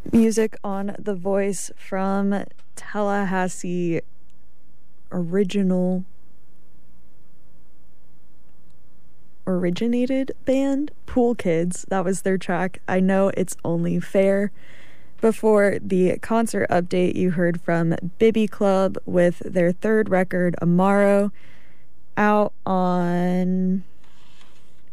Music on The Voice from Tallahassee originated band Pool Kids. That was their track, I Know It's Only Fair. Before the concert update, you heard from Bibby Club with their third record, Amaro, out on